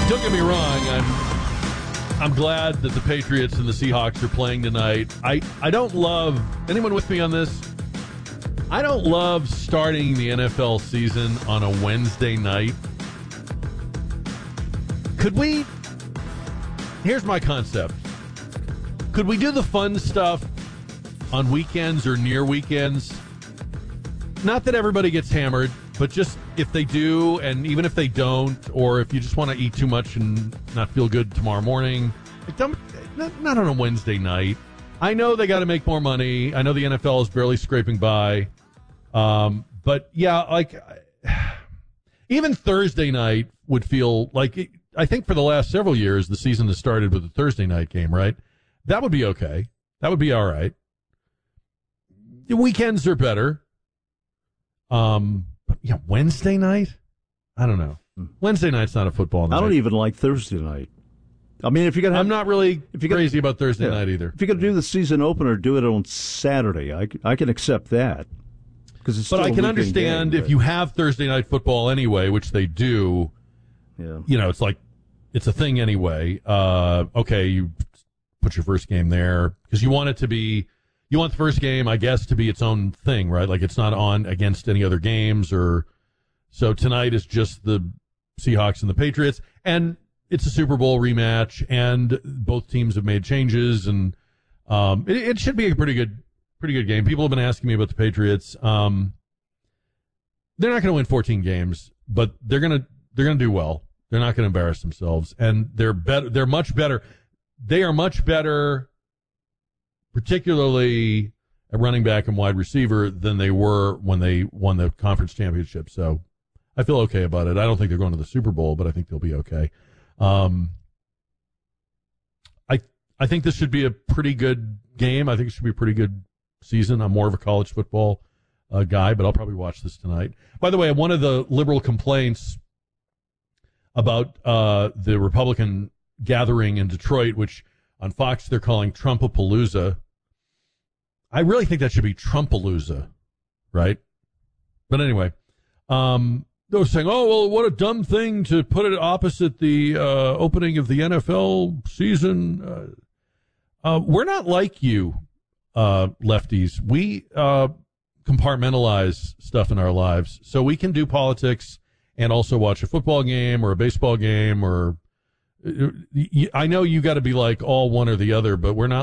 Don't get me wrong, I'm glad that the Patriots and the Seahawks are playing tonight. I don't love, anyone with me on this? I don't love starting the NFL season on a Wednesday night. Here's my concept. Could we do the fun stuff on weekends or near weekends? Not that everybody gets hammered, but just if they do, and even if they don't, or if you just want to eat too much and not feel good tomorrow morning, not on a Wednesday night. I know they got to make more money. I know the NFL is barely scraping by. But yeah, like even Thursday night would feel like I think for the last several years, the season has started with a Thursday night game, right? That would be okay. That would be all right. The weekends are better. But yeah, Wednesday night? I don't know. Wednesday night's not a football night. I don't even like Thursday night. I mean, if you're gonna, I'm not really crazy about Thursday night either. If you're gonna do the season opener, do it on Saturday. I can accept that because it's. But I can understand if you have Thursday night football anyway, which they do. Yeah. You know, it's like it's a thing anyway. Okay, you put your first game there because you want it to be. You want the first game, I guess, to be its own thing, right? Like it's not on against any other games, or so tonight is just the Seahawks and the Patriots, and it's a Super Bowl rematch, and both teams have made changes, and it should be a pretty good game. People have been asking me about the Patriots. They're not going to win 14 games, but they're going to do well. They're not going to embarrass themselves, and they're better. They're much better. They are much better, particularly at running back and wide receiver, than they were when they won the conference championship. So I feel okay about it. I don't think they're going to the Super Bowl, but I think they'll be okay. I think this should be a pretty good game. I think it should be a pretty good season. I'm more of a college football guy, but I'll probably watch this tonight. By the way, one of the liberal complaints about the Republican gathering in Detroit, which on Fox they're calling Trumpapalooza. I really think that should be Trumpalooza, right? But anyway, they were saying, oh, well, what a dumb thing to put it opposite the opening of the NFL season. We're not like you, lefties. We compartmentalize stuff in our lives, so we can do politics and also watch a football game or a baseball game. Or I know you got to be like all one or the other, but we're not